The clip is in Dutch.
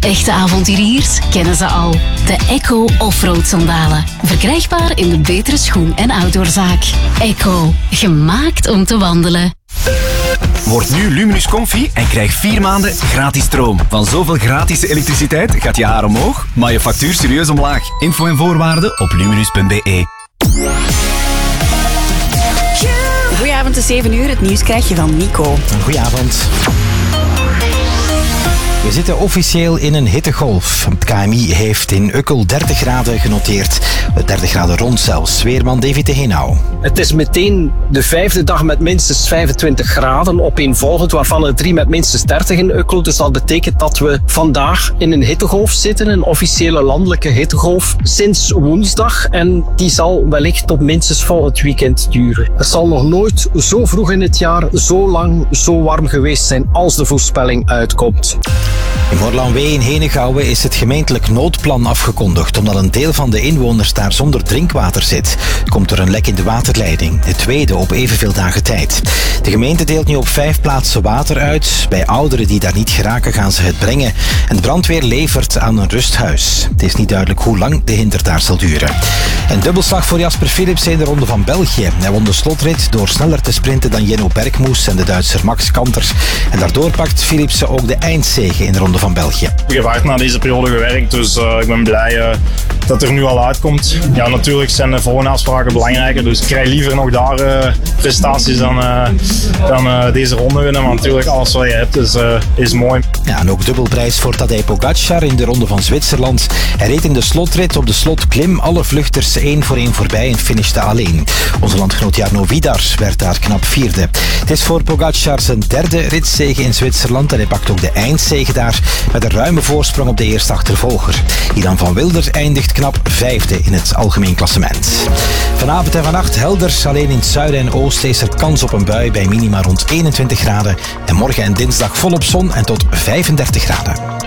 Echte avonturiers kennen ze al. De Echo Offroad sandalen. Verkrijgbaar in de betere schoen- en outdoorzaak. Echo. Gemaakt om te wandelen. Word nu Luminus Comfy en krijg 4 maanden gratis stroom. Van zoveel gratis elektriciteit gaat je haar omhoog, maar je factuur serieus omlaag. Info en voorwaarden op luminus.be. Goedenavond, het is 7 uur. Het nieuws krijg je van Nico. Goedenavond. We zitten officieel in een hittegolf. Het KMI heeft in Ukkel 30 graden genoteerd. 30 graden rond zelfs. Weerman David de Heenau. Het is meteen de 5e dag met minstens 25 graden opeenvolgend, waarvan er 3 met minstens 30 in Ukkel. Dus dat betekent dat we vandaag in een hittegolf zitten, een officiële landelijke hittegolf, sinds woensdag. En die zal wellicht tot minstens volgend weekend duren. Het zal nog nooit zo vroeg in het jaar zo lang zo warm geweest zijn als de voorspelling uitkomt. In Morlanwee in Henegouwen is het gemeentelijk noodplan afgekondigd omdat een deel van de inwoners daar zonder drinkwater zit. Komt er een lek in de waterleiding, de tweede op evenveel dagen tijd. De gemeente deelt nu op 5 plaatsen water uit. Bij ouderen die daar niet geraken gaan ze het brengen. En de brandweer levert aan een rusthuis. Het is niet duidelijk hoe lang de hinder daar zal duren. Een dubbelslag voor Jasper Philipsen in de Ronde van België. Hij won de slotrit door sneller te sprinten dan Jenno Bergmoes en de Duitser Max Kanters. En daardoor pakt Philipsen ook de eindzege in de Ronde van België. Ik heb hard na deze periode gewerkt, dus ik ben blij dat er nu al uitkomt. Ja, natuurlijk zijn de volgende afspraken belangrijker, dus ik krijg liever nog daar prestaties dan deze ronde winnen. Maar natuurlijk, alles wat je hebt is mooi. Ja, en ook dubbelprijs voor Tadej Pogacar in de Ronde van Zwitserland. Hij reed in de slotrit op de slotklim alle vluchters 1 voor 1 voorbij en finishte alleen. Onze landgenoot Jarno Vidar werd daar knap 4e. Het is voor Pogacar zijn 3e ritzege in Zwitserland en hij pakt ook de eindzege daar met een ruime voorsprong op de eerste achtervolger. Ilan van Wilder eindigt knap 5e in het algemeen klassement. Vanavond en vannacht helder, alleen in het zuiden en oosten is er kans op een bui bij minima rond 21 graden. En morgen en dinsdag volop zon en tot 35 graden.